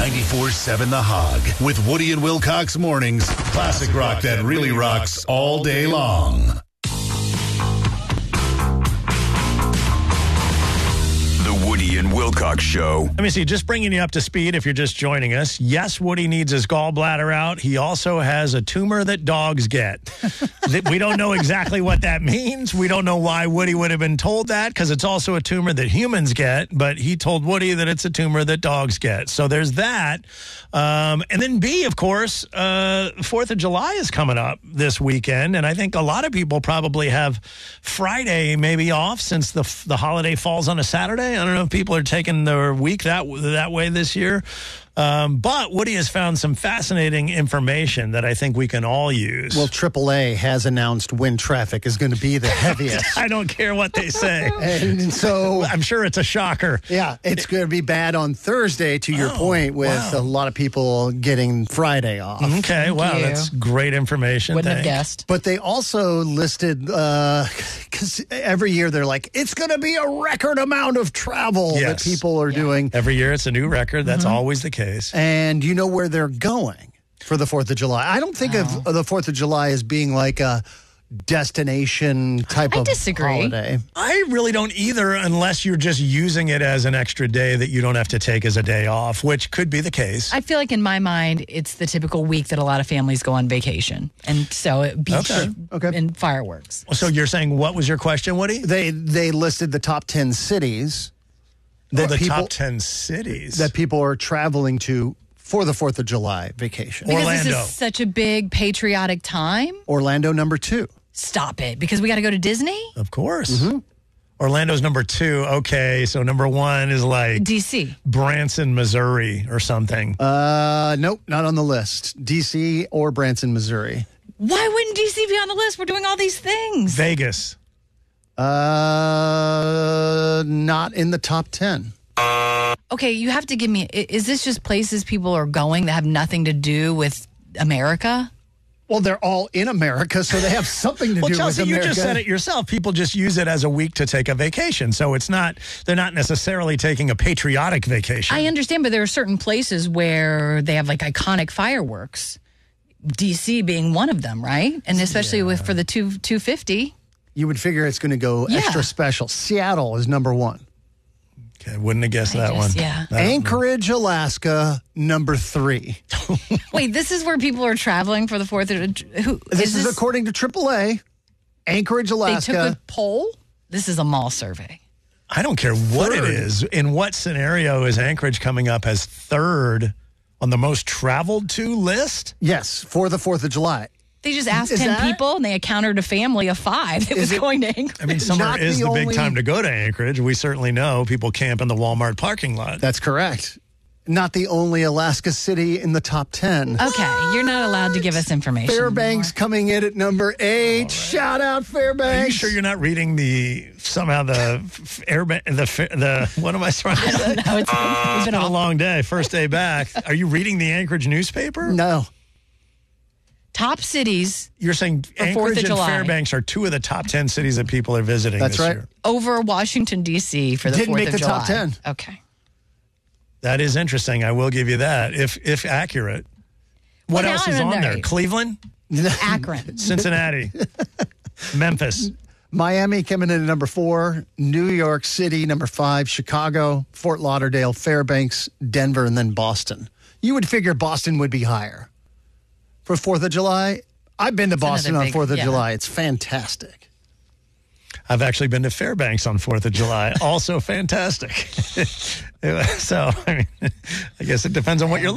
94.7 The Hog with Woody and Wilcox mornings. Classic rock that really rocks all day long. The Woody and Wilcox Show. Let me see, just bringing you up to speed if you're just joining us. Yes, Woody needs his gallbladder out. He also has a tumor that dogs get. We don't know exactly what that means. We don't know why Woody would have been told that, because it's also a tumor that humans get, but he told Woody that it's a tumor that dogs get. So there's that. And then B, of course, 4th of July is coming up this weekend, and I think a lot of people probably have Friday maybe off since the holiday falls on a Saturday. I don't know if people are taking their week that way this year. But Woody has found some fascinating information that I think we can all use. Well, AAA has announced when traffic is going to be the heaviest. I don't care what they say. And so I'm sure it's a shocker. Yeah, it's going to be bad on Thursday, to your point, with a lot of people getting Friday off. Okay, wow, that's great information. Wouldn't have guessed. But they also listed, because every year they're like, it's going to be a record amount of travel that people are doing. Every year it's a new record. That's always the case. And you know where they're going for the 4th of July. I don't think of the 4th of July as being like a destination type of holiday. I really don't either, unless you're just using it as an extra day that you don't have to take as a day off, which could be the case. I feel like in my mind, it's the typical week that a lot of families go on vacation. And so beach and fireworks. So you're saying, what was your question, Woody? They listed the top 10 cities. Top 10 cities that people are traveling to for the 4th of July vacation. Because Orlando. this is such a big patriotic time. Orlando, number 2. Stop it. Because we got to go to Disney? Of course. Orlando's number 2. Okay, so number 1 is like D.C. Branson, Missouri or something. Nope, not on the list. D.C. or Branson, Missouri. Why wouldn't D.C. be on the list? We're doing all these things. Vegas. Not in the top 10. Okay, you have to give me, is this just places people are going that have nothing to do with America? Well, they're all in America, so they have something to do with America. Chelsea, you just said it yourself. People just use it as a week to take a vacation. So they're not necessarily taking a patriotic vacation. I understand, but there are certain places where they have like iconic fireworks. DC being one of them, right? And especially for the 250. You would figure it's going to go extra special. Seattle is number 1. Okay, wouldn't have guessed that one. Yeah. Anchorage, Alaska, number 3. Wait, this is where people are traveling for the 4th of... This is according to AAA. Anchorage, Alaska. They took a poll? This is a mall survey. I don't care what it is. In what scenario is Anchorage coming up as 3rd on the most traveled to list? Yes, for the 4th of July. They just asked 10 people, and they encountered a family of 5 that was going to Anchorage. I mean, summer is the big time to go to Anchorage. We certainly know people camp in the Walmart parking lot. That's correct. Not the only Alaska city in the top 10. Okay, you're not allowed to give us information Fairbanks anymore. coming in at number 8. Right. Shout out Fairbanks. Are you sure you're not reading what am I trying to say? No, it's been a long day. First day back. Are you reading the Anchorage newspaper? No. Top cities. You're saying Anchorage and Fairbanks are 2 of the top 10 cities that people are visiting this year. Over Washington, D.C. for the 4th of July. Didn't make the top 10. Okay. That is interesting. I will give you that, if accurate. What else is on there? Cleveland? Akron. Cincinnati. Memphis. Miami coming in at number 4. New York City, number 5. Chicago, Fort Lauderdale, Fairbanks, Denver, and then Boston. You would figure Boston would be higher. For 4th of July, I've been to Boston on 4th of July. It's fantastic. I've actually been to Fairbanks on 4th of July. Also fantastic. So, I mean, I guess it depends on what you're